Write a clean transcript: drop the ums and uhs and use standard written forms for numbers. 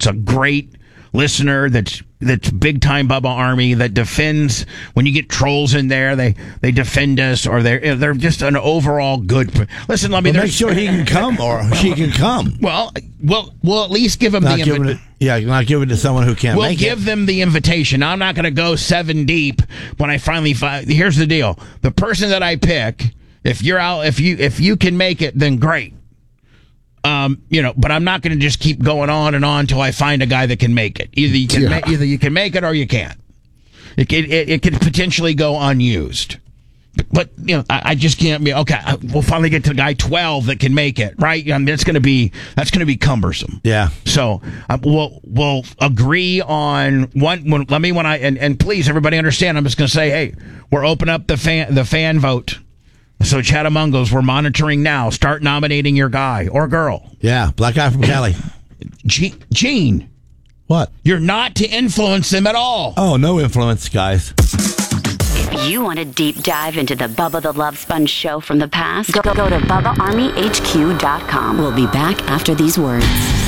that's a great listener, that's big time Bubba Army, that defends when you get trolls in there. They defend us, or they're just an overall good. Listen, let me make sure he can come or she can come. Well, we'll at least give him the invitation. Not give it to someone who can't. We'll give them the invitation. I'm not going to go 7 deep when I finally find. Here's the deal: the person that I pick, if you're out, if you can make it, then great. But I'm not going to just keep going on and on until I find a guy that can make it. Either you can make it or you can't. It could potentially go unused. But I just can't be okay. We'll finally get to guy 12 that can make it, right? That's going to be cumbersome. Yeah. So we'll agree on one. And please, everybody understand. I'm just going to say, hey, we're opening up the fan vote. So Chattamungos, we're monitoring now. Start nominating your guy or girl. Yeah, black guy from Cali. Gene. What? You're not to influence them at all. Oh, no influence, guys. If you want a deep dive into the Bubba the Love Sponge show from the past, go to BubbaArmyHQ.com. We'll be back after these words.